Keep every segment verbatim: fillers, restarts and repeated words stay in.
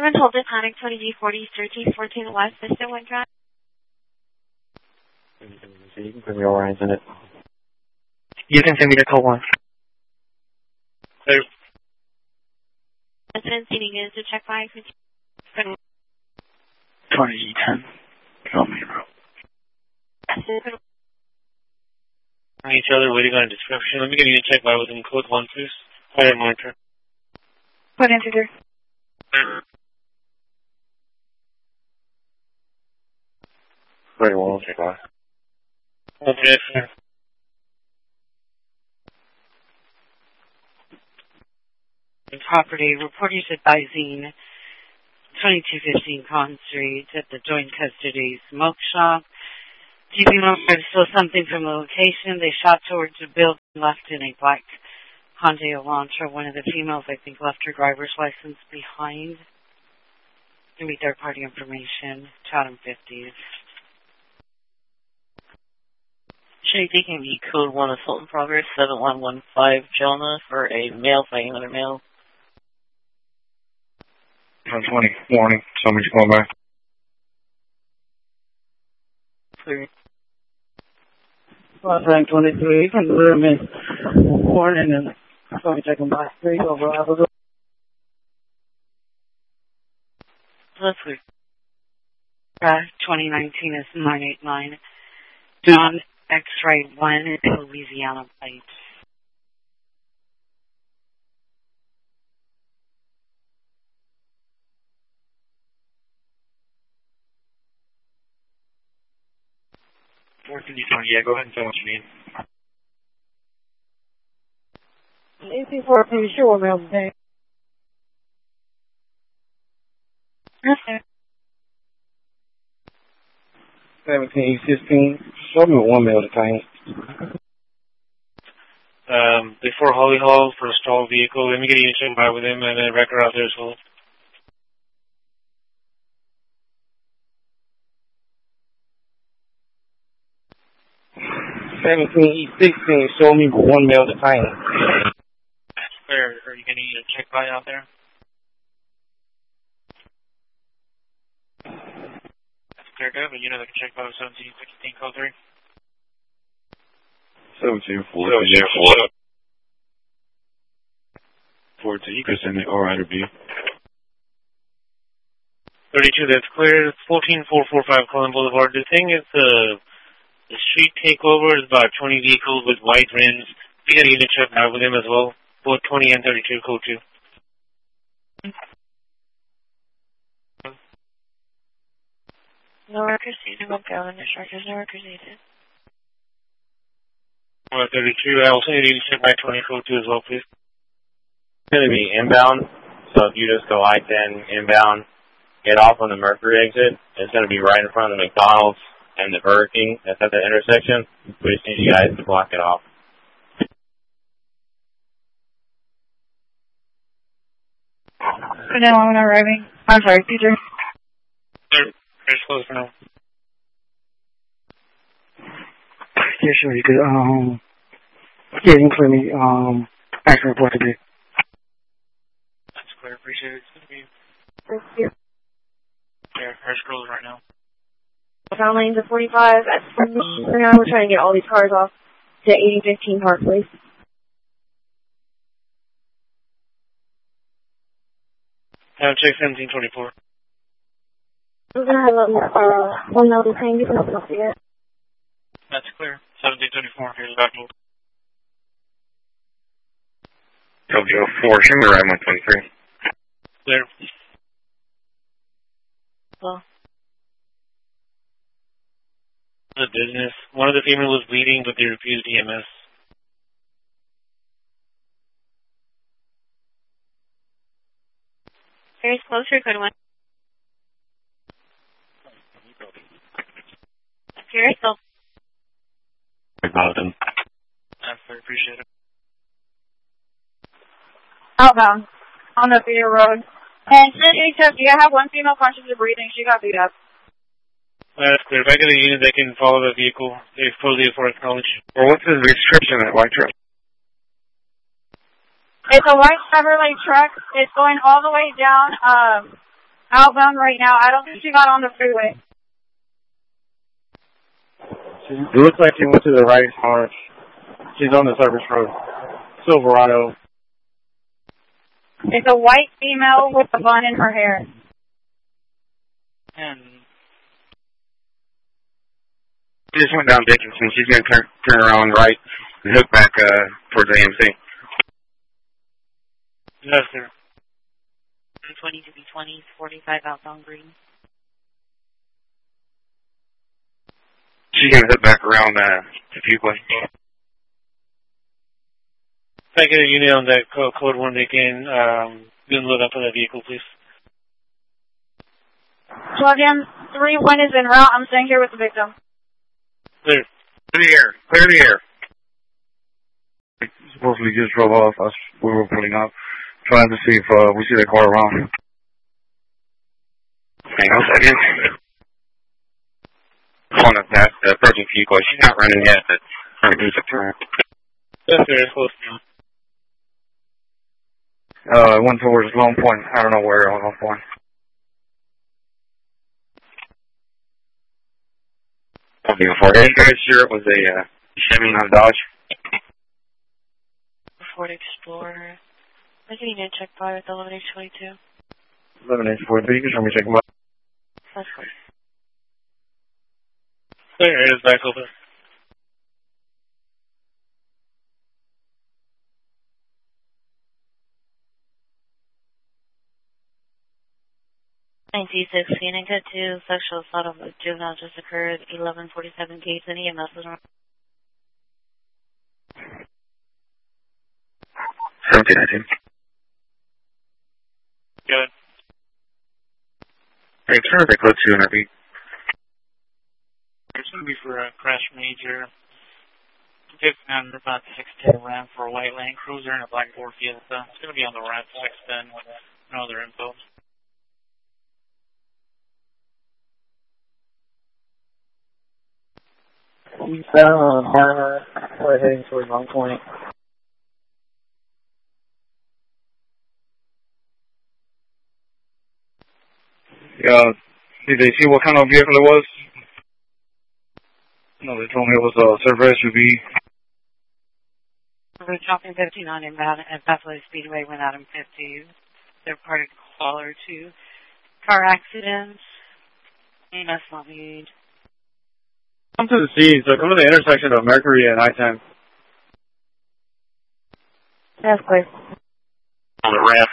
seven, hold the panic twenty G forty, thirteen fourteen West, Vista Wind Drive. So you can put me all lines in it. You can send me the code one. Clear. Resident seating is to check by. twenty G ten. Tell me, bro. Each other waiting on a description. Let me get you a check by within code one, please. Fire monitor. Put integer. Very well, check by. Okay, sir. Property reported by Zine, twenty-two fifteen Con Street at the Joint Custody Smoke Shop. T V members saw something from the location. They shot towards the building, left in a black Hyundai Elantra. One of the females, I think, left her driver's license behind. Give me third-party information. Chatham fifties. Shady taking the code one assault in progress, seven one one five Jonah for a male fighting another male. one twenty, warning, somebody's going back. Clear. Rank twenty-three, confirm is warning and sorry, taking by three over Abigail. Let's see. Uh, twenty nineteen is nine eight nine. John X-ray one is Louisiana plate. four fifty twenty, yeah, go ahead and tell what you need. A C four, pretty sure we'll be there. Okay. seventeen sixteen, show me one male detained. Um, before Holly Hall for a stalled vehicle, let me get you a check by with him and a record out there as well. seventeen E sixteen, show me one male detained. Where are you going to need a check by out there? That's clear, good, but you know they can check by with seventeen sixteen code three. seventeen four. seventeen four. fourteen, you can send it all right or B. thirty-two, that's clear. fourteen four forty-five Cullen Boulevard. The thing is, uh, the street takeover is about twenty vehicles with white rims. We got a unit check out with him as well. Both twenty and thirty-two, code two. No workers needed. We'll go in the charges. No workers needed. Uh, thirty-two, I also need a unit check by twenty, code two as well, please. It's going to be inbound, so if you just go I ten inbound, get off on the Mercury exit, it's going to be right in front of the McDonald's and the Burger King that's at the intersection. We just need you guys to block it off. So now I'm not arriving. I'm sorry, teacher. They're, they're close for now. Yeah, sure, you could, um, yeah, you can clear me, um, action report to be. That's clear, appreciate it. It's going to be Thank you. there. Our scrolls right now. Found lanes at forty-five. At for now, we're trying to get all these cars off to eighty fifteen Park Place. Uh, check seventeen twenty-four. We're going to have a, uh, one notice hanging for us yet. That's clear. seventeen twenty-four, here's the back move. W four, show me right one twenty-three. Clear. Well. The business. One of the females was bleeding, but they refused E M S. Very closer, good one. Very still. About them. That's clear, appreciate it. Outbound. On the Feeder Road. And H F, yeah, I have one female conscious of breathing. She got beat up. That's clear. If I get a unit that can follow the vehicle, they fully for acknowledge. Well, what's the restriction on that white truck? It's a white Chevrolet truck. It's going all the way down, um, Outbound right now. I don't think she got on the freeway. It looks like she went to the right car. She's on the service road. Silverado. It's a white female with a bun in her hair. And She just went down Dickinson. She's going to turn, turn around right and hook back uh, towards A M C. yes, sir. twenty to be twenty, forty-five outbound green. She's going to hook back around uh, the Fuquay. If I get a unit on that code, code one, they can um, do load up on that vehicle, please. Plug-in three one is en route. I'm staying here with the victim. Clear. Clear the air. Clear the air. Supposedly just drove off. Us, we were pulling up, trying to see if uh, we see the car around. Hang on a second. One of that uh, approaching Fuquay. She's not running yet, but trying to do some turn. Yes, sir. It's close now. Uh, went towards Lone Point. I don't know where on Lone Point. Before, are you guys sure it was a uh, Chevy, not a Dodge? Ford Explorer. I'm getting a check by with eleven H twenty-two. eleven H forty-three, you can show me check them out. That's good. Clear. It is back open. nineteen sixteen and cut two, sexual assault of a juvenile just occurred, eleven forty-seven Gates and E M S was around. seventeen nineteen. Good. Hey, turn the code two hundred feet. It's going to be for a crash major. fifteen hundred, about six ten Ram for a white Land Cruiser and a black Ford Fiesta. It's going to be on the ramp six ten with no other info. Eastbound on Harmer. We're heading towards Long Point. Yeah, did they see what kind of vehicle it was? No, they told me it was a Server S U V. We're talking fifty-nine inbound at Buffalo Speedway went out in fifty. They're part of caller two. Car accidents. E M S not need. Come to the scene, so come to the intersection of Mercury and I ten. That's clear. On the ramp.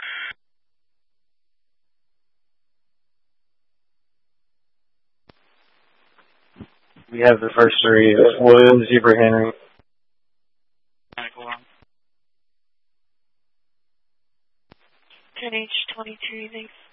We have the first three. Williams, Zebra, Henry. ten H twenty-two, thanks.